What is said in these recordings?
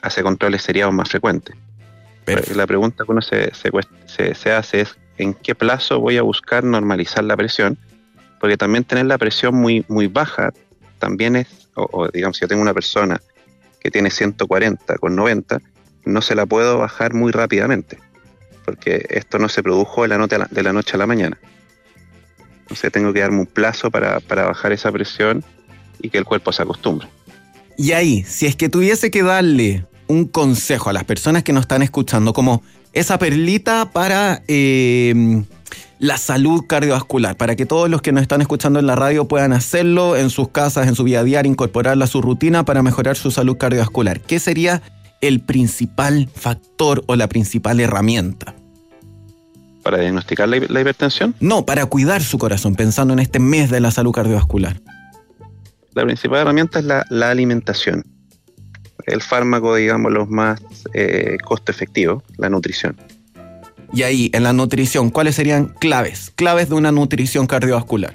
hace controles seriados más frecuentes. Perfecto. La pregunta que uno se hace es ¿en qué plazo voy a buscar normalizar la presión? Porque también tener la presión muy, muy baja también es, o digamos, si yo tengo una persona que tiene 140 con 90, no se la puedo bajar muy rápidamente, porque esto no se produjo de la noche a la mañana. Entonces tengo que darme un plazo para bajar esa presión y que el cuerpo se acostumbre. Y ahí, si es que tuviese que darle un consejo a las personas que nos están escuchando, como esa perlita para la salud cardiovascular, para que todos los que nos están escuchando en la radio puedan hacerlo en sus casas, en su vida diaria, incorporarla a su rutina para mejorar su salud cardiovascular. ¿Qué sería el principal factor o la principal herramienta? ¿Para diagnosticar la hipertensión? No, para cuidar su corazón, pensando en este mes de la salud cardiovascular. La principal herramienta es la alimentación. El fármaco, digamos, los más costo efectivo, la nutrición. Y ahí, en la nutrición, ¿cuáles serían claves de una nutrición cardiovascular?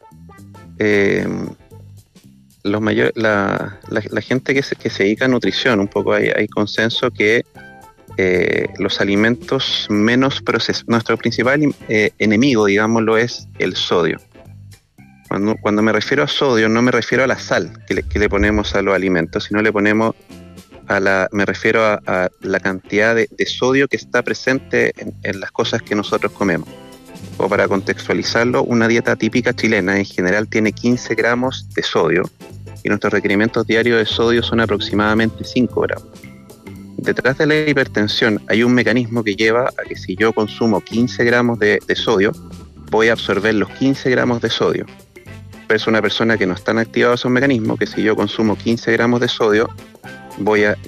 La gente que se dedica a nutrición, un poco hay consenso que los alimentos menos procesados, nuestro principal enemigo, digámoslo, es el sodio. Cuando me refiero a sodio, no me refiero a la sal que le ponemos a los alimentos, sino me refiero a la cantidad de sodio que está presente en las cosas que nosotros comemos. O para contextualizarlo, una dieta típica chilena en general tiene 15 gramos de sodio y nuestros requerimientos diarios de sodio son aproximadamente 5 gramos. Detrás de la hipertensión hay un mecanismo que lleva a que si yo consumo 15 gramos de sodio, voy a absorber los 15 gramos de sodio. Pero es una persona que no están activados esos mecanismos, que si yo consumo 15 gramos de sodio, voy a,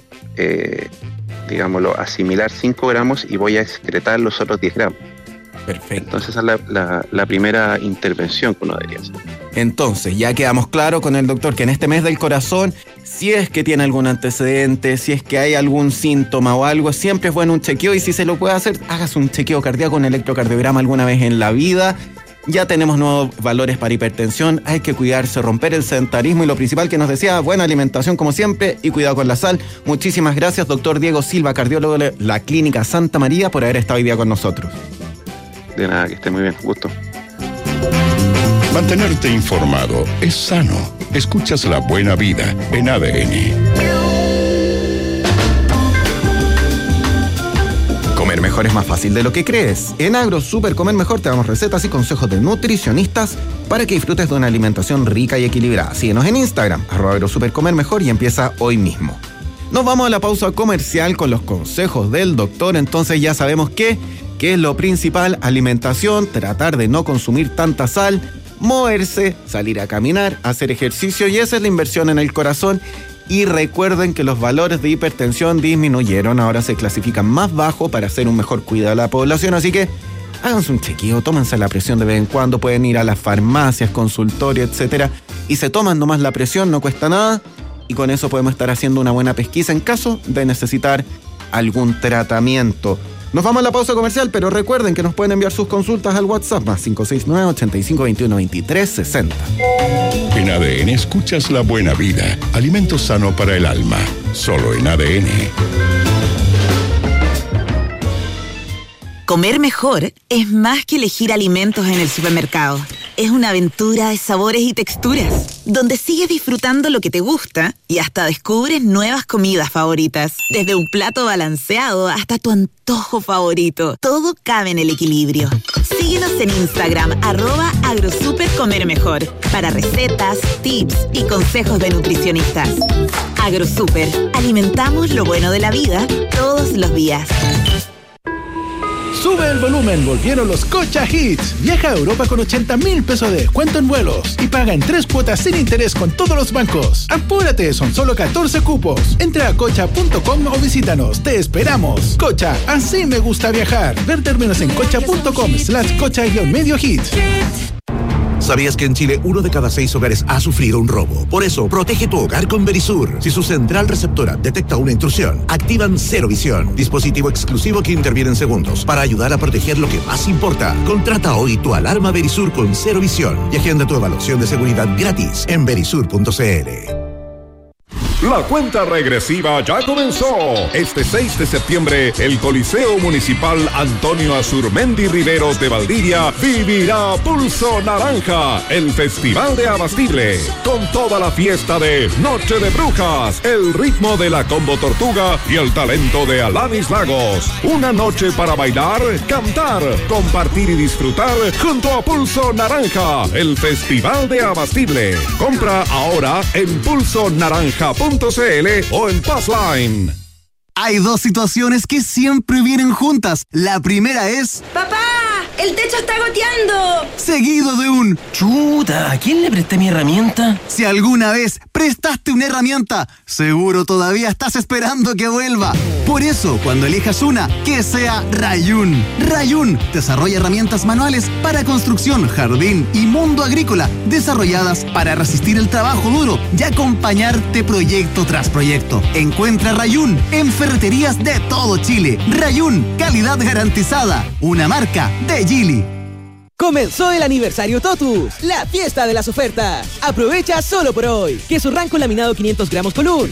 asimilar 5 gramos y voy a excretar los otros 10 gramos. Perfecto. Entonces esa es la primera intervención que uno debería hacer. Entonces, ya quedamos claros con el doctor que en este mes del corazón, si es que tiene algún antecedente, si es que hay algún síntoma o algo, siempre es bueno un chequeo, y si se lo puede hacer, hágase un chequeo cardíaco, un electrocardiograma alguna vez en la vida. Ya tenemos nuevos valores para hipertensión, hay que cuidarse, romper el sedentarismo y lo principal que nos decía, buena alimentación como siempre y cuidado con la sal. Muchísimas gracias, doctor Diego Silva, cardiólogo de la Clínica Santa María, por haber estado hoy día con nosotros. De nada, que esté muy bien, gusto. Mantenerte informado es sano. Escuchas La Buena Vida en ADN. Comer mejor es más fácil de lo que crees. En AgroSuper Comer Mejor te damos recetas y consejos de nutricionistas para que disfrutes de una alimentación rica y equilibrada. Síguenos en Instagram, @AgroSuper Comer Mejor, y empieza hoy mismo. Nos vamos a la pausa comercial con los consejos del doctor. Entonces ya sabemos qué es lo principal: alimentación, tratar de no consumir tanta sal, moverse, salir a caminar, hacer ejercicio, y esa es la inversión en el corazón. Y recuerden que los valores de hipertensión disminuyeron, ahora se clasifican más bajo para hacer un mejor cuidado de la población, así que háganse un chequeo, tómense la presión de vez en cuando, pueden ir a las farmacias, consultorios, etcétera, y se toman nomás la presión, no cuesta nada, y con eso podemos estar haciendo una buena pesquisa en caso de necesitar algún tratamiento. Nos vamos a la pausa comercial, pero recuerden que nos pueden enviar sus consultas al WhatsApp más 569-8521-2360. En ADN escuchas La Buena Vida, alimento sano para el alma, solo en ADN. Comer mejor es más que elegir alimentos en el supermercado. Es una aventura de sabores y texturas, donde sigues disfrutando lo que te gusta y hasta descubres nuevas comidas favoritas. Desde un plato balanceado hasta tu antojo favorito, todo cabe en el equilibrio. Síguenos en Instagram, @AgroSuperComerMejor, para recetas, tips y consejos de nutricionistas. AgroSuper, alimentamos lo bueno de la vida todos los días. Sube el volumen, volvieron los Cocha Hits. Viaja a Europa con 80,000 pesos de descuento en vuelos y paga en 3 cuotas sin interés con todos los bancos. ¡Apúrate! Son solo 14 cupos. Entra a cocha.com o visítanos. ¡Te esperamos! Cocha, así me gusta viajar. Ver términos en cocha.com/cocha-medio-hit. ¿Sabías que en Chile 1 de cada 6 hogares ha sufrido un robo? Por eso, protege tu hogar con Verisur. Si su central receptora detecta una intrusión, activan Cero Visión, dispositivo exclusivo que interviene en segundos para ayudar a proteger lo que más importa. Contrata hoy tu alarma Verisur con Cero Visión y agenda tu evaluación de seguridad gratis en verisur.cl. La cuenta regresiva ya comenzó. Este 6 de septiembre, el Coliseo Municipal Antonio Azurmendi Riveros de Valdivia vivirá Pulso Naranja, el Festival de Abastible, con toda la fiesta de Noche de Brujas, el ritmo de la Combo Tortuga y el talento de Alanis Lagos. Una noche para bailar, cantar, compartir y disfrutar junto a Pulso Naranja, el Festival de Abastible. Compra ahora en pulsonaranja.cl o en Passline. Hay dos situaciones que siempre vienen juntas. La primera es... ¡Papá! ¡El techo está goteando! Seguido de un... ¡Chuta! ¿A quién le presté mi herramienta? Si alguna vez prestaste una herramienta, seguro todavía estás esperando que vuelva. Por eso, cuando elijas una, que sea Rayun. Rayun desarrolla herramientas manuales para construcción, jardín y mundo agrícola, desarrolladas para resistir el trabajo duro y acompañarte proyecto tras proyecto. Encuentra Rayun en ferreterías de todo Chile. Rayun, calidad garantizada. Una marca de Gili. Comenzó el aniversario Totus, la fiesta de las ofertas. Aprovecha solo por hoy. Queso Ranco laminado 500 gramos Colún,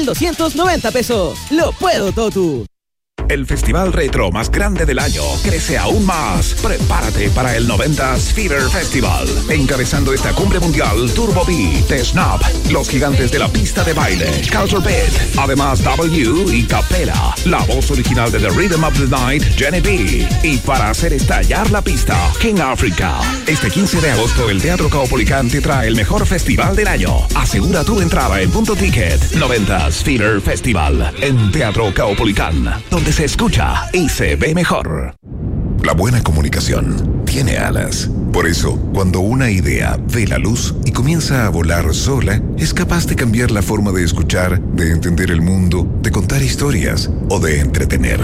4,290 pesos. Lo puedo, Totus. El festival retro más grande del año crece aún más. Prepárate para el 90s Fever Festival. Encabezando esta cumbre mundial, Turbo B, The Snap, los gigantes de la pista de baile, Culture Beat, además W y Capella, la voz original de The Rhythm of the Night, Jenny B. Y para hacer estallar la pista, King Africa. Este 15 de agosto, el Teatro Caupolicán te trae el mejor festival del año. Asegura tu entrada en Punto Ticket. 90s Fever Festival en Teatro Caupolicán, donde se escucha y se ve mejor. La buena comunicación tiene alas. Por eso, cuando una idea ve la luz y comienza a volar sola, es capaz de cambiar la forma de escuchar, de entender el mundo, de contar historias o de entretener.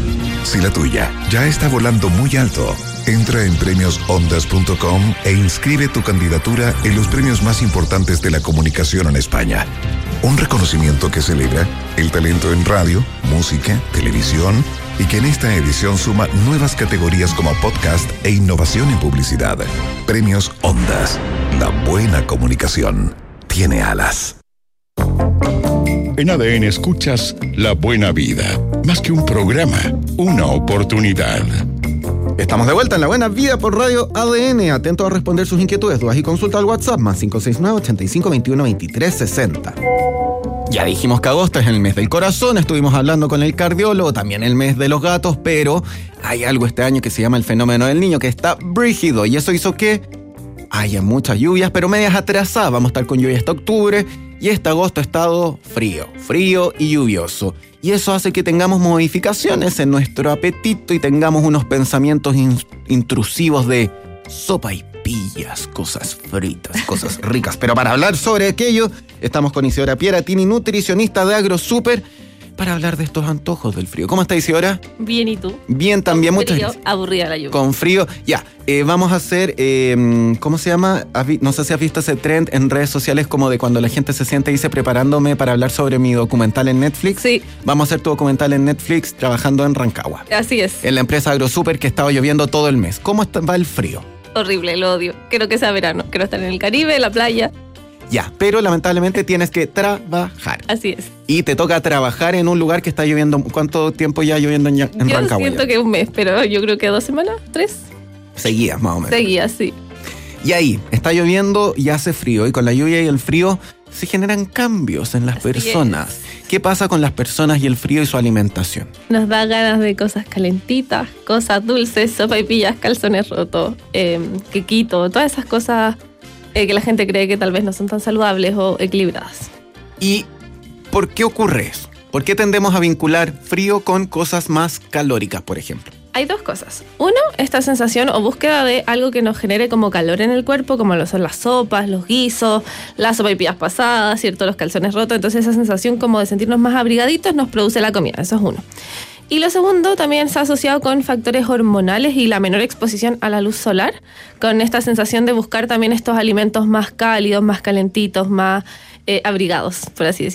Si la tuya ya está volando muy alto, entra en premiosondas.com e inscribe tu candidatura en los premios más importantes de la comunicación en España. Un reconocimiento que celebra el talento en radio, música, televisión y que en esta edición suma nuevas categorías como podcast e innovación en publicidad. Premios Ondas. La buena comunicación tiene alas. En ADN escuchas La Buena Vida. Más que un programa, una oportunidad. Estamos de vuelta en La Buena Vida por Radio ADN. Atentos a responder sus inquietudes, dudas y consultas al WhatsApp más 569-8521-2360. Ya dijimos que agosto es el mes del corazón, estuvimos hablando con el cardiólogo, también el mes de los gatos, pero hay algo este año que se llama el fenómeno del niño, que está brígido, y eso hizo que haya muchas lluvias, pero medias atrasadas. Vamos a estar con lluvia hasta octubre, y este agosto ha estado frío y lluvioso. Y eso hace que tengamos modificaciones en nuestro apetito y tengamos unos pensamientos intrusivos de sopa y pillas, cosas fritas, cosas ricas. Pero para hablar sobre aquello, estamos con Isidora Pieratini, nutricionista de AgroSuper, para hablar de estos antojos del frío. ¿Cómo está, Isidora? Bien, ¿y tú? Bien, también, muchas gracias. gracias. Aburrida la lluvia. Con frío, ya. Vamos a hacer, ¿cómo se llama? No sé si has visto ese trend en redes sociales como de cuando la gente se siente y dice preparándome para hablar sobre mi documental en Netflix. Sí. Vamos a hacer tu documental en Netflix trabajando en Rancagua. Así es. En la empresa AgroSuper, que estaba lloviendo todo el mes. ¿Cómo va el frío? Horrible, lo odio. Quiero que sea verano. Quiero estar en el Caribe, en la playa. Ya, pero lamentablemente tienes que trabajar. Así es. Y te toca trabajar en un lugar que está lloviendo. ¿Cuánto tiempo ya lloviendo en Rancagua? Yo siento que un mes, pero yo creo que 2 semanas, 3. Seguías, más o menos. Seguías, sí. Y ahí, está lloviendo y hace frío. Y con la lluvia y el frío se generan cambios en las personas. ¿Qué pasa con las personas y el frío y su alimentación? Nos da ganas de cosas calentitas, cosas dulces, sopaipillas, calzones rotos, quequito, todas esas cosas que la gente cree que tal vez no son tan saludables o equilibradas. ¿Y por qué ocurre eso? ¿Por qué tendemos a vincular frío con cosas más calóricas, por ejemplo? Hay dos cosas. Uno, esta sensación o búsqueda de algo que nos genere como calor en el cuerpo, como lo son las sopas, los guisos, las sopaipillas pasadas, ¿cierto? Los calzones rotos. Entonces esa sensación como de sentirnos más abrigaditos nos produce la comida. Eso es uno. Y lo segundo también se ha asociado con factores hormonales y la menor exposición a la luz solar, con esta sensación de buscar también estos alimentos más cálidos, más calentitos, más abrigados, por así decirlo.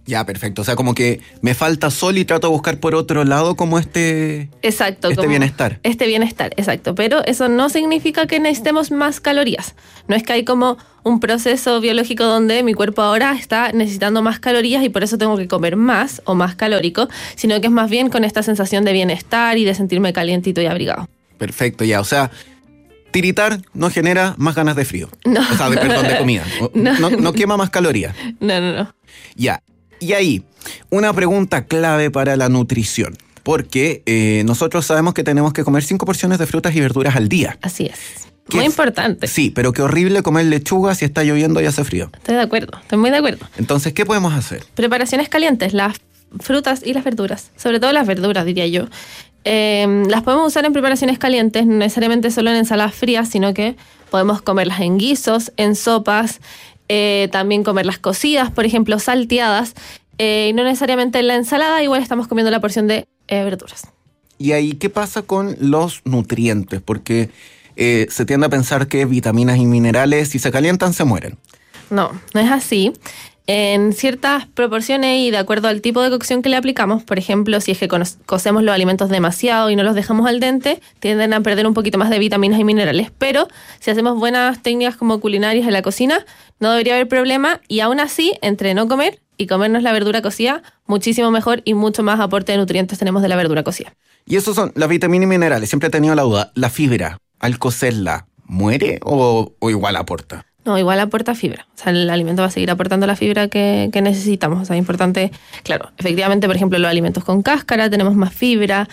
Ya, perfecto. O sea, como que me falta sol y trato de buscar por otro lado como Exacto, como bienestar. Este bienestar, exacto. Pero eso no significa que necesitemos más calorías. No es que hay como un proceso biológico donde mi cuerpo ahora está necesitando más calorías y por eso tengo que comer más o más calórico, sino que es más bien con esta sensación de bienestar y de sentirme calientito y abrigado. Perfecto, ya. O sea, tiritar no genera más ganas de frío. No. O sea, de comida. No quema más calorías. No. Ya. Y ahí, una pregunta clave para la nutrición. Porque nosotros sabemos que tenemos que comer 5 porciones de frutas y verduras al día. Así es. Muy importante. Sí, pero qué horrible comer lechuga si está lloviendo y hace frío. Estoy de acuerdo, estoy muy de acuerdo. Entonces, ¿qué podemos hacer? Preparaciones calientes, las frutas y las verduras. Sobre todo las verduras, diría yo. Las podemos usar en preparaciones calientes, no necesariamente solo en ensaladas frías, sino que podemos comerlas en guisos, en sopas, también comerlas cocidas, por ejemplo, salteadas. Y no necesariamente en la ensalada, igual estamos comiendo la porción de verduras. Y ahí, ¿qué pasa con los nutrientes? Porque se tiende a pensar que vitaminas y minerales, si se calientan, se mueren. No es así. En ciertas proporciones y de acuerdo al tipo de cocción que le aplicamos, por ejemplo, si es que cocemos los alimentos demasiado y no los dejamos al dente, tienden a perder un poquito más de vitaminas y minerales. Pero si hacemos buenas técnicas como culinarias en la cocina, no debería haber problema. Y aún así, entre no comer y comernos la verdura cocida, muchísimo mejor y mucho más aporte de nutrientes tenemos de la verdura cocida. Y esos son las vitaminas y minerales. Siempre he tenido la duda, ¿la fibra, al cocerla, muere o igual aporta? No, igual aporta fibra. O sea, el alimento va a seguir aportando la fibra que necesitamos. O sea, es importante, claro, efectivamente, por ejemplo, los alimentos con cáscara tenemos más fibra.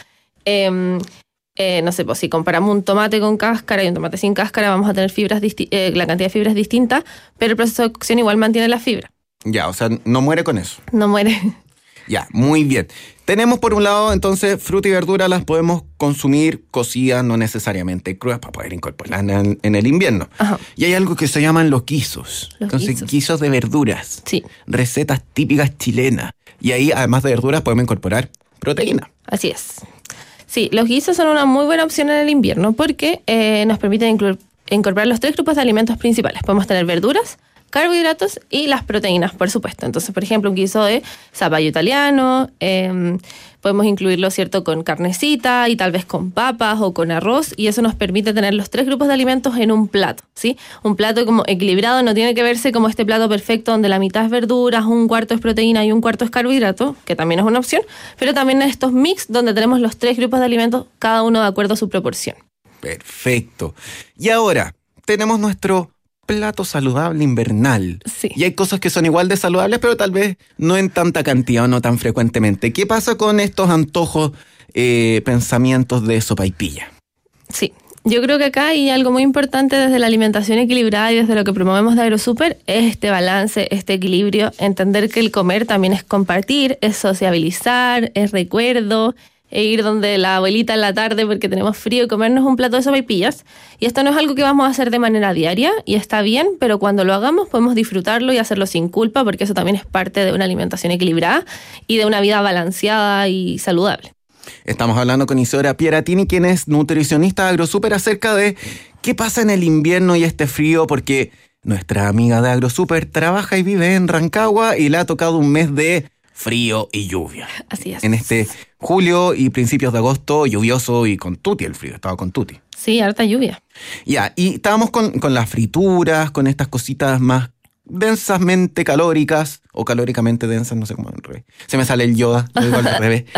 No sé, pues si comparamos un tomate con cáscara y un tomate sin cáscara, vamos a tener fibras la cantidad de fibra es distinta, pero el proceso de cocción igual mantiene la fibra. Ya, o sea, no muere con eso. No muere. Ya, muy bien. Tenemos por un lado, entonces, fruta y verdura las podemos consumir cocidas, no necesariamente crudas, para poder incorporarlas en el invierno. Ajá. Y hay algo que se llaman los guisos. Guisos de verduras. Sí. Recetas típicas chilenas. Y ahí, además de verduras, podemos incorporar proteína. Así es. Sí, los guisos son una muy buena opción en el invierno porque nos permiten incorporar los 3 grupos de alimentos principales. Podemos tener verduras, carbohidratos y las proteínas, por supuesto. Entonces, por ejemplo, un guiso de zapallo italiano, podemos incluirlo, ¿cierto?, con carnecita y tal vez con papas o con arroz, y eso nos permite tener los 3 grupos de alimentos en un plato, ¿sí? Un plato como equilibrado, no tiene que verse como este plato perfecto donde la mitad es verduras, un cuarto es proteína y un cuarto es carbohidrato, que también es una opción, pero también estos mix donde tenemos los 3 grupos de alimentos, cada uno de acuerdo a su proporción. Perfecto. Y ahora, tenemos nuestro plato saludable invernal. Sí. Y hay cosas que son igual de saludables, pero tal vez no en tanta cantidad o no tan frecuentemente. ¿Qué pasa con estos antojos, pensamientos de sopaipilla? Sí, yo creo que acá hay algo muy importante desde la alimentación equilibrada y desde lo que promovemos de AgroSuper, es este balance, este equilibrio, entender que el comer también es compartir, es sociabilizar, es recuerdo, e ir donde la abuelita en la tarde porque tenemos frío y comernos un plato de sopaipillas. Y esto no es algo que vamos a hacer de manera diaria y está bien, pero cuando lo hagamos podemos disfrutarlo y hacerlo sin culpa porque eso también es parte de una alimentación equilibrada y de una vida balanceada y saludable. Estamos hablando con Isidora Pieratini, quien es nutricionista de AgroSuper, acerca de qué pasa en el invierno y este frío, porque nuestra amiga de AgroSuper trabaja y vive en Rancagua y le ha tocado un mes de frío y lluvia. Así es. En este julio y principios de agosto, lluvioso y con tutti el frío, estaba con tutti. Sí, harta lluvia. Ya, y estábamos con las frituras, con estas cositas más densamente calóricas, o calóricamente densas, no sé cómo al revés. Se me sale el Yoda, lo digo al revés.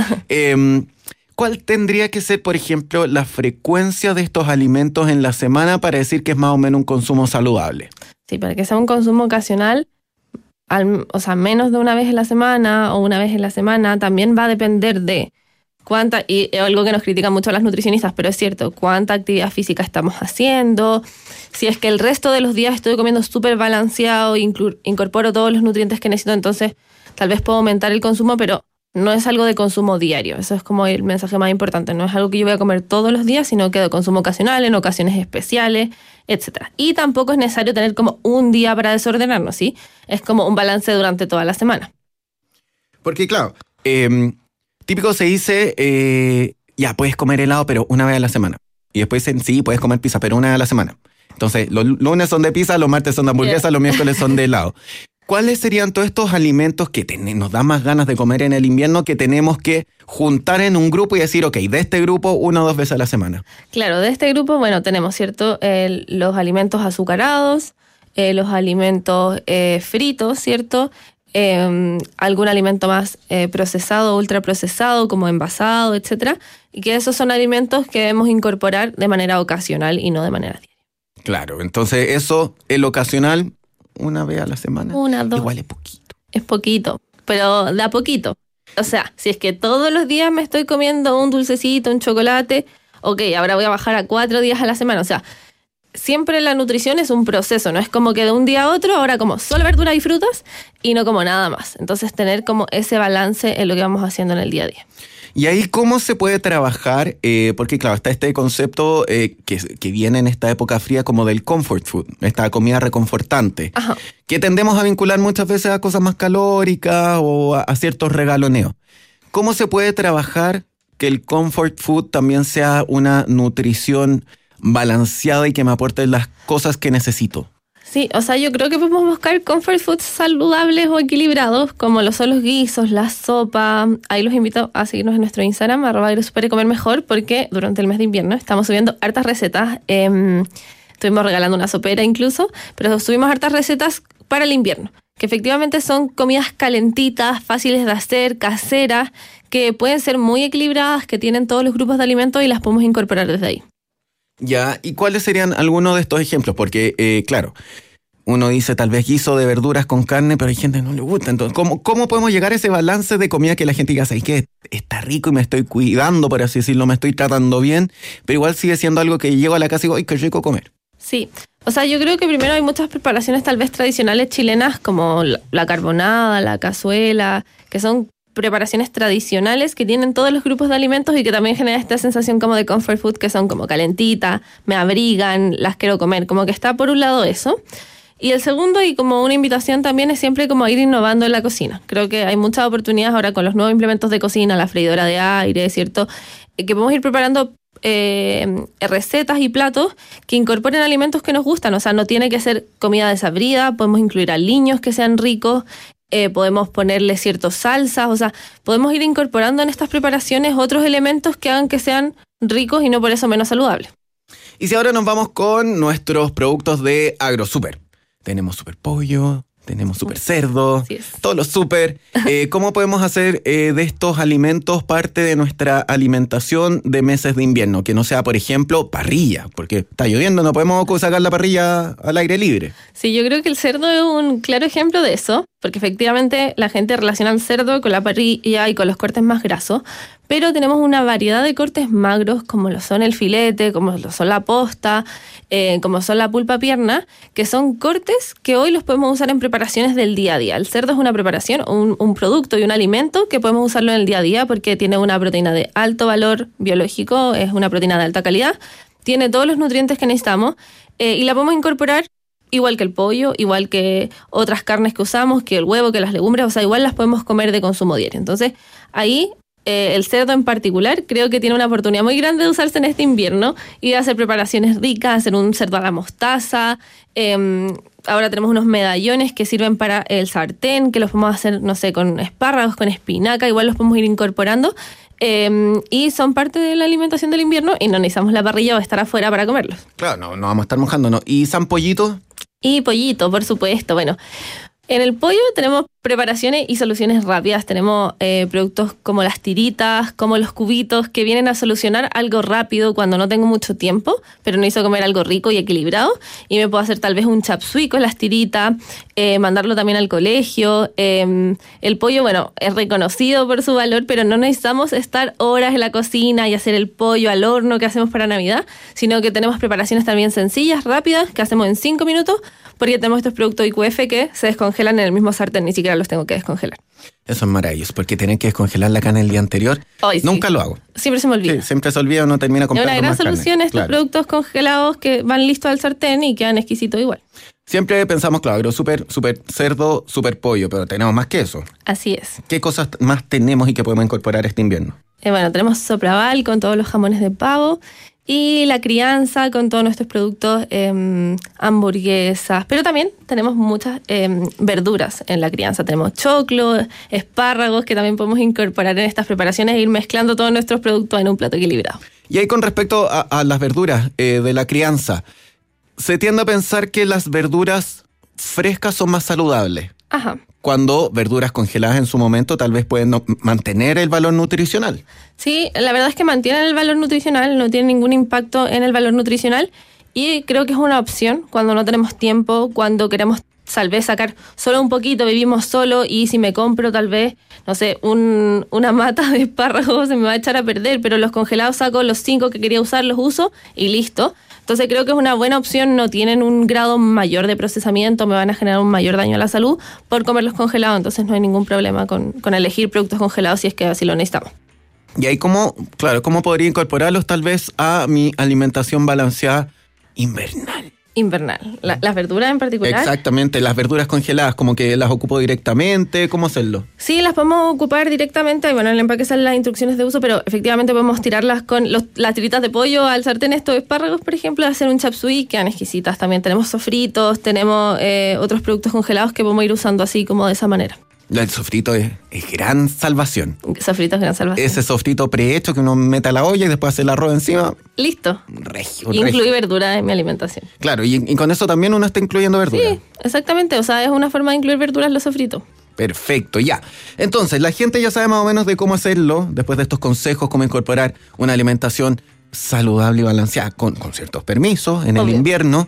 ¿Cuál tendría que ser, por ejemplo, la frecuencia de estos alimentos en la semana para decir que es más o menos un consumo saludable? Sí, para que sea un consumo ocasional, o sea, menos de una vez en la semana o una vez en la semana, también va a depender de cuánta, y es algo que nos critican mucho las nutricionistas, pero es cierto, cuánta actividad física estamos haciendo, si es que el resto de los días estoy comiendo súper balanceado, incorporo todos los nutrientes que necesito, entonces tal vez puedo aumentar el consumo, pero no es algo de consumo diario. Eso es como el mensaje más importante. No es algo que yo voy a comer todos los días, sino que de consumo ocasional, en ocasiones especiales, etc. Y tampoco es necesario tener como un día para desordenarnos, ¿sí? Es como un balance durante toda la semana. Porque claro, típico se dice, ya puedes comer helado, pero una vez a la semana. Y después dicen, sí, puedes comer pizza, pero una vez a la semana. Entonces, los lunes son de pizza, los martes son de hamburguesa, los miércoles son de helado. ¿Cuáles serían todos estos alimentos que nos dan más ganas de comer en el invierno que tenemos que juntar en un grupo y decir, ok, de este grupo 1 o 2 veces a la semana? Claro, de este grupo, bueno, tenemos, ¿cierto? Los alimentos azucarados, los alimentos fritos, ¿cierto? Algún alimento más procesado, ultraprocesado, como envasado, etcétera, y que esos son alimentos que debemos incorporar de manera ocasional y no de manera diaria. Claro, entonces eso, el ocasional, 1 vez a la semana. 1, 2. Igual es poquito. Es poquito, pero de a poquito. O sea, si es que todos los días me estoy comiendo un dulcecito, un chocolate, ok, ahora voy a bajar a 4 días a la semana. O sea, siempre la nutrición es un proceso, no es como que de un día a otro, ahora como solo verduras y frutas y no como nada más. Entonces tener como ese balance en lo que vamos haciendo en el día a día. Y ahí, ¿cómo se puede trabajar? Porque, claro, está este concepto que viene en esta época fría como del comfort food, esta comida reconfortante, Ajá. que tendemos a vincular muchas veces a cosas más calóricas o a ciertos regaloneos. ¿Cómo se puede trabajar que el comfort food también sea una nutrición balanceada y que me aporte las cosas que necesito? Sí, o sea, yo creo que podemos buscar comfort foods saludables o equilibrados, como lo son los guisos, la sopa. Ahí los invito a seguirnos en nuestro Instagram, @agrosuper_y_comer_mejor, porque durante el mes de invierno estamos subiendo hartas recetas. Estuvimos regalando una sopera incluso, pero subimos hartas recetas para el invierno, que efectivamente son comidas calentitas, fáciles de hacer, caseras, que pueden ser muy equilibradas, que tienen todos los grupos de alimentos y las podemos incorporar desde ahí. Ya, ¿y cuáles serían algunos de estos ejemplos? Porque, claro, uno dice tal vez guiso de verduras con carne, pero hay gente que no le gusta. Entonces, ¿cómo podemos llegar a ese balance de comida que la gente diga, ¿sabes qué? Está rico y me estoy cuidando, por así decirlo, me estoy tratando bien, pero igual sigue siendo algo que llego a la casa y digo, ¡ay, qué rico comer! Sí, o sea, yo creo que primero hay muchas preparaciones tal vez tradicionales chilenas, como la carbonada, la cazuela, que son preparaciones tradicionales que tienen todos los grupos de alimentos y que también generan esta sensación como de comfort food, que son como calentitas, me abrigan, las quiero comer, como que está por un lado eso. Y el segundo, y como una invitación también, es siempre como ir innovando en la cocina. Creo que hay muchas oportunidades ahora con los nuevos implementos de cocina, la freidora de aire, ¿cierto? Que podemos ir preparando recetas y platos que incorporen alimentos que nos gustan. O sea, no tiene que ser comida desabrida, podemos incluir aliños que sean ricos, podemos ponerle ciertas salsas, o sea, podemos ir incorporando en estas preparaciones otros elementos que hagan que sean ricos y no por eso menos saludables. Y si ahora nos vamos con nuestros productos de AgroSuper. Tenemos super pollo, tenemos super cerdo, todos los super. ¿Cómo podemos hacer de estos alimentos parte de nuestra alimentación de meses de invierno? Que no sea, por ejemplo, parrilla, porque está lloviendo, no podemos sacar la parrilla al aire libre. Sí, yo creo que el cerdo es un claro ejemplo de eso, porque efectivamente la gente relaciona el cerdo con la parrilla y con los cortes más grasos, pero tenemos una variedad de cortes magros, como lo son el filete, como lo son la posta, como son la pulpa pierna, que son cortes que hoy los podemos usar en preparaciones del día a día. El cerdo es una preparación, un producto y un alimento que podemos usarlo en el día a día porque tiene una proteína de alto valor biológico, es una proteína de alta calidad, tiene todos los nutrientes que necesitamos y la podemos incorporar igual que el pollo, igual que otras carnes que usamos, que el huevo, que las legumbres, o sea, igual las podemos comer de consumo diario. Entonces, ahí el cerdo en particular creo que tiene una oportunidad muy grande de usarse en este invierno y de hacer preparaciones ricas, hacer un cerdo a la mostaza. Ahora tenemos unos medallones que sirven para el sartén, que los podemos hacer, no sé, con espárragos, con espinaca, igual los podemos ir incorporando. Y son parte de la alimentación del invierno y no necesitamos la parrilla o estar afuera para comerlos. Claro, no vamos a estar mojándonos. ¿Y zampollito? Y pollito, por supuesto. Bueno, en el pollo tenemos preparaciones y soluciones rápidas. Tenemos productos como las tiritas, como los cubitos, que vienen a solucionar algo rápido cuando no tengo mucho tiempo, pero necesito comer algo rico y equilibrado. Y me puedo hacer tal vez un chapsui con las tiritas, mandarlo también al colegio. El pollo, bueno, es reconocido por su valor, pero no necesitamos estar horas en la cocina y hacer el pollo al horno que hacemos para Navidad, sino que tenemos preparaciones también sencillas, rápidas, que hacemos en 5 minutos, porque tenemos estos productos IQF que se descongelan en el mismo sartén, ni siquiera los tengo que descongelar. Eso es maravilloso, porque tener que descongelar la carne el día anterior, nunca lo hago. Siempre se me olvida. Sí, siempre se olvida, uno termina comprando más carne. Es una gran solución estos productos congelados que van listos al sartén y quedan exquisitos igual. Siempre pensamos, claro, super cerdo, super pollo, pero tenemos más que eso. Así es. ¿Qué cosas más tenemos y que podemos incorporar este invierno? Bueno, tenemos sopraval con todos los jamones de pavo. Y la crianza con todos nuestros productos, hamburguesas, pero también tenemos muchas verduras en la crianza. Tenemos choclo, espárragos que también podemos incorporar en estas preparaciones e ir mezclando todos nuestros productos en un plato equilibrado. Y ahí con respecto a las verduras de la crianza, se tiende a pensar que las verduras frescas son más saludables. Ajá. Cuando verduras congeladas en su momento tal vez pueden mantener el valor nutricional. Sí, la verdad es que mantienen el valor nutricional, no tienen ningún impacto en el valor nutricional y creo que es una opción cuando no tenemos tiempo, cuando queremos tal vez sacar solo un poquito, vivimos solo y si me compro tal vez, no sé, una mata de espárragos se me va a echar a perder, pero los congelados saco los 5 que quería usar, los uso y listo. Entonces creo que es una buena opción, no tienen un grado mayor de procesamiento, me van a generar un mayor daño a la salud por comerlos congelados, entonces no hay ningún problema con elegir productos congelados si es que así lo necesitamos. Y ahí ¿cómo podría incorporarlos tal vez a mi alimentación balanceada invernal? Invernal. Las verduras en particular. Exactamente, las verduras congeladas, como que las ocupo directamente, ¿cómo hacerlo? Sí, las podemos ocupar directamente, bueno, en el empaque salen las instrucciones de uso, pero efectivamente podemos tirarlas con las tiritas de pollo al sartén, estos espárragos, por ejemplo, hacer un chop suey, quedan exquisitas. También tenemos sofritos, tenemos otros productos congelados que podemos ir usando así como de esa manera. El sofrito es gran salvación. Sofrito es gran salvación. Ese sofrito prehecho que uno mete a la olla y después hace el arroz encima. Listo. Regio. Incluí verdura en mi alimentación. Claro, y con eso también uno está incluyendo verdura. Sí, exactamente. O sea, es una forma de incluir verduras en los sofritos. Perfecto, ya. Entonces, la gente ya sabe más o menos de cómo hacerlo, después de estos consejos, cómo incorporar una alimentación saludable y balanceada, con ciertos permisos en el invierno,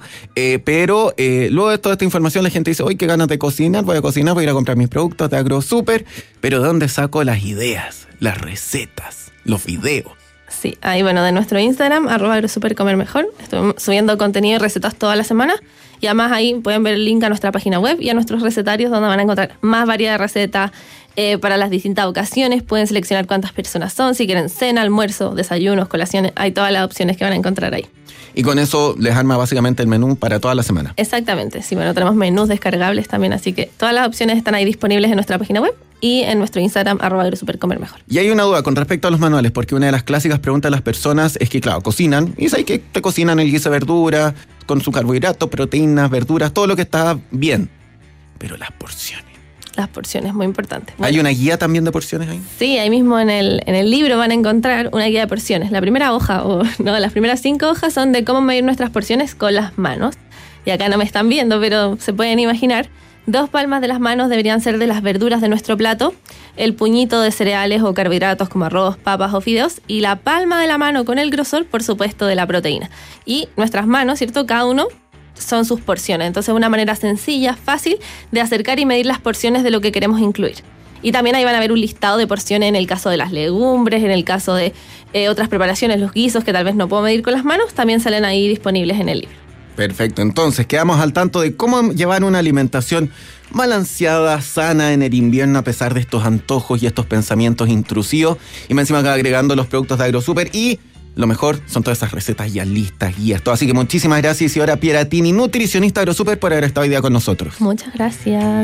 pero luego de toda esta información la gente dice, oye, qué ganas de cocinar, voy a ir a comprar mis productos de AgroSuper, pero ¿de dónde saco las ideas, las recetas, los videos? Sí, ahí bueno, de nuestro Instagram, @AgroSuperComerMejor, estoy subiendo contenido y recetas toda la semana, y además ahí pueden ver el link a nuestra página web y a nuestros recetarios donde van a encontrar más variedad de recetas para las distintas ocasiones. Pueden seleccionar cuántas personas son, si quieren cena, almuerzo, desayunos, colaciones, hay todas las opciones que van a encontrar ahí. Y con eso les arma básicamente el menú para toda la semana. Exactamente, sí, bueno, tenemos menús descargables también, así que todas las opciones están ahí disponibles en nuestra página web y en nuestro Instagram, @AgroSuperComerMejor. Y hay una duda con respecto a los manuales, porque una de las clásicas preguntas de las personas es que, claro, cocinan, y sabes que te cocinan el guiso de verdura, con su carbohidrato, proteínas, verduras, todo lo que está bien. Pero las porciones. Las porciones, muy importante. ¿Hay una guía también de porciones ahí? Sí, ahí mismo en el libro van a encontrar una guía de porciones. La primera hoja, las primeras 5 hojas son de cómo medir nuestras porciones con las manos. Y acá no me están viendo, pero se pueden imaginar. 2 palmas de las manos deberían ser de las verduras de nuestro plato, el puñito de cereales o carbohidratos como arroz, papas o fideos, y la palma de la mano con el grosor, por supuesto, de la proteína. Y nuestras manos, ¿cierto? Cada uno son sus porciones. Entonces, una manera sencilla, fácil de acercar y medir las porciones de lo que queremos incluir. Y también ahí van a ver un listado de porciones en el caso de las legumbres, en el caso de otras preparaciones, los guisos que tal vez no puedo medir con las manos, también salen ahí disponibles en el libro. Perfecto, entonces quedamos al tanto de cómo llevar una alimentación balanceada, sana en el invierno a pesar de estos antojos y estos pensamientos intrusivos. Y me encima acá agregando los productos de AgroSuper y lo mejor son todas esas recetas ya listas, guías, todo. Así que muchísimas gracias, Isidora Pieratini, nutricionista AgroSuper, por haber estado hoy día con nosotros. Muchas gracias.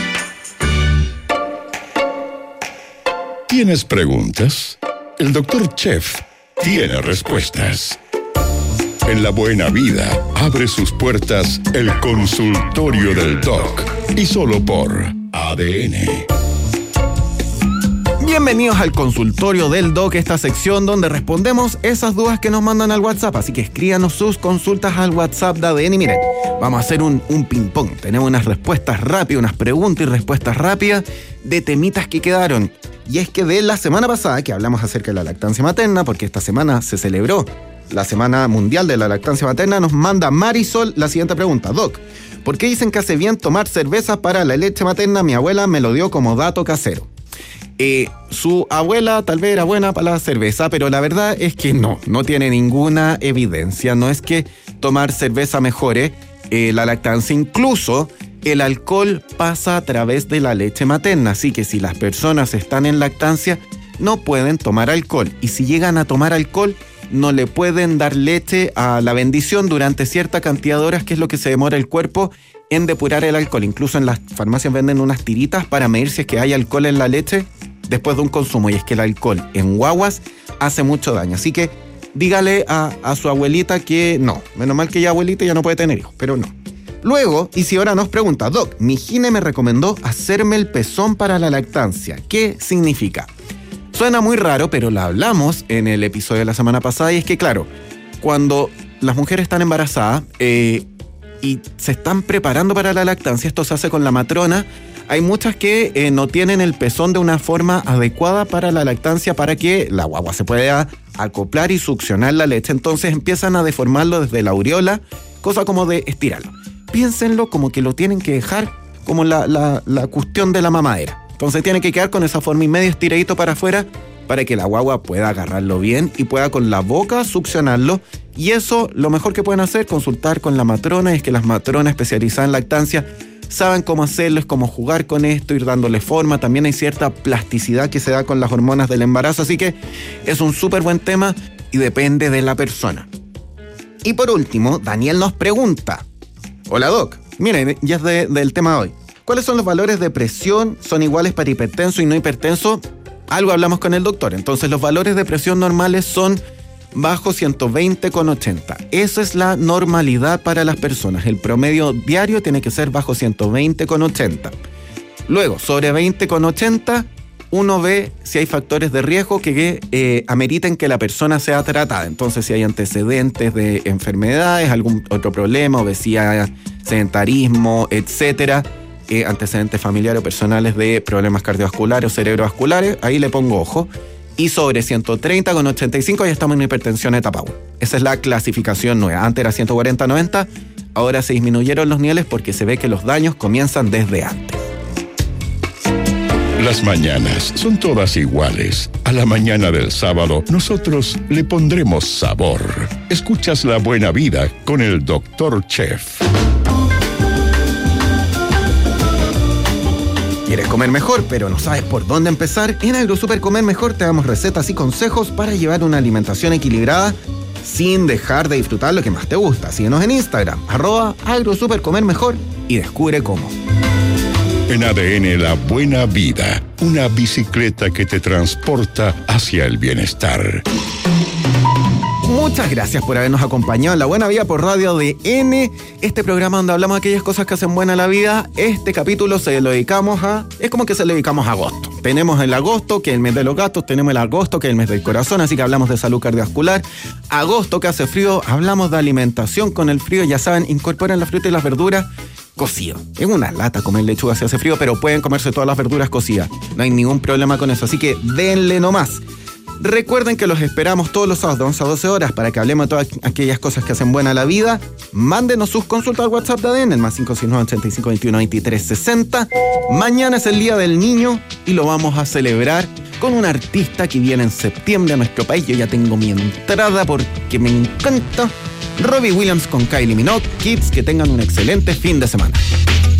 ¿Tienes preguntas? El Dr. Chef tiene respuestas. En la buena vida abre sus puertas el consultorio del Doc y solo por ADN. Bienvenidos al consultorio del Doc, esta sección donde respondemos esas dudas que nos mandan al WhatsApp. Así que escríbanos sus consultas al WhatsApp de ADN. Y miren, vamos a hacer un ping-pong. Tenemos unas respuestas rápidas, unas preguntas y respuestas rápidas de temitas que quedaron. Y es que de la semana pasada, que hablamos acerca de la lactancia materna, porque esta semana se celebró la Semana Mundial de la Lactancia Materna, nos manda Marisol la siguiente pregunta. Doc, ¿por qué dicen que hace bien tomar cerveza para la leche materna? Mi abuela me lo dio como dato casero. Su abuela tal vez era buena para la cerveza, pero la verdad es que no tiene ninguna evidencia. No es que tomar cerveza mejore la lactancia. Incluso el alcohol pasa a través de la leche materna, así que si las personas están en lactancia no pueden tomar alcohol, y si llegan a tomar alcohol no le pueden dar leche a la bendición durante cierta cantidad de horas, que es lo que se demora el cuerpo en depurar el alcohol. Incluso en las farmacias venden unas tiritas para medir si es que hay alcohol en la leche después de un consumo, y es que el alcohol en guaguas hace mucho daño. Así que dígale a su abuelita que no. Menos mal que ya abuelita ya no puede tener hijos, pero no. Luego, Isidora nos pregunta, Doc, mi gine me recomendó hacerme el pezón para la lactancia. ¿Qué significa? Suena muy raro, pero lo hablamos en el episodio de la semana pasada, y es que, claro, cuando las mujeres están embarazadas y se están preparando para la lactancia, esto se hace con la matrona. Hay muchas que no tienen el pezón de una forma adecuada para la lactancia, para que la guagua se pueda acoplar y succionar la leche. Entonces empiezan a deformarlo desde la aureola, cosa como de estirarlo. Piénsenlo como que lo tienen que dejar como la cuestión de la mamadera. Entonces tiene que quedar con esa forma y medio estiradito para afuera para que la guagua pueda agarrarlo bien y pueda con la boca succionarlo. Y eso, lo mejor que pueden hacer, consultar con la matrona, es que las matronas especializadas en lactancia saben cómo hacerlo, es cómo jugar con esto, ir dándole forma. También hay cierta plasticidad que se da con las hormonas del embarazo, así que es un súper buen tema y depende de la persona. Y por último, Daniel nos pregunta, hola Doc, miren, ya es del tema de hoy. ¿Cuáles son los valores de presión? ¿Son iguales para hipertenso y no hipertenso? Algo hablamos con el doctor. Entonces los valores de presión normales son bajo 120,80. Esa es la normalidad para las personas. El promedio diario tiene que ser bajo 120,80. Luego, sobre 20,80, uno ve si hay factores de riesgo que ameriten que la persona sea tratada. Entonces, si hay antecedentes de enfermedades, algún otro problema, obesidad, sedentarismo, etcétera, antecedentes familiares o personales de problemas cardiovasculares o cerebrovasculares, ahí le pongo ojo. Y sobre 130,85 ya estamos en hipertensión etapa 1. Esa es la clasificación nueva. Antes era 140,90, ahora se disminuyeron los niveles porque se ve que los daños comienzan desde antes. Las mañanas son todas iguales. A la mañana del sábado, nosotros le pondremos sabor. Escuchas La Buena Vida con el Dr. Chef. ¿Quieres comer mejor, pero no sabes por dónde empezar? En AgroSuper Comer Mejor te damos recetas y consejos para llevar una alimentación equilibrada sin dejar de disfrutar lo que más te gusta. Síguenos en Instagram, @AgroSuperComerMejor, y descubre cómo. En ADN La Buena Vida, una bicicleta que te transporta hacia el bienestar. Muchas gracias por habernos acompañado en La Buena Vida por Radio ADN, este programa donde hablamos de aquellas cosas que hacen buena la vida. Este capítulo se lo dedicamos es como que se lo dedicamos a agosto. Tenemos el agosto, que es el mes de los gatos, tenemos el agosto, que es el mes del corazón, así que hablamos de salud cardiovascular. Agosto, que hace frío, hablamos de alimentación con el frío. Ya saben, incorporen la fruta y las verduras cocido. Es una lata comer lechuga si hace frío, pero pueden comerse todas las verduras cocidas. No hay ningún problema con eso, así que denle nomás. Recuerden que los esperamos todos los sábados de 11 a 12 horas para que hablemos de todas aquellas cosas que hacen buena la vida. Mándenos sus consultas al WhatsApp de ADN, el más 569-8521-2360. Mañana es el Día del Niño y lo vamos a celebrar con un artista que viene en septiembre a nuestro país. Yo ya tengo mi entrada porque me encanta. Robbie Williams con Kylie Minogue. Kids, que tengan un excelente fin de semana.